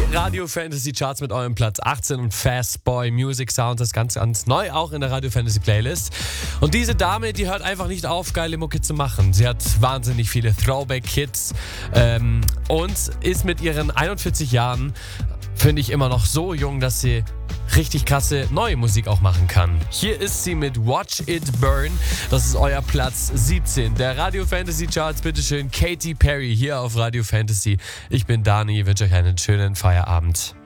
Radio Fantasy Charts mit eurem Platz 18 und Fast Boy Music Sound, das ganz, ganz neu, auch in der Radio Fantasy Playlist. Und diese Dame, die hört einfach nicht auf, geile Mucke zu machen. Sie hat wahnsinnig viele Throwback-Hits und ist mit ihren 41 Jahren, finde ich, immer noch so jung, dass sie richtig krasse neue Musik auch machen kann. Hier ist sie mit Watch It Burn. Das ist euer Platz 17 der Radio Fantasy Charts. Bitteschön, Katy Perry hier auf Radio Fantasy. Ich bin Dani, wünsche euch einen schönen Feierabend.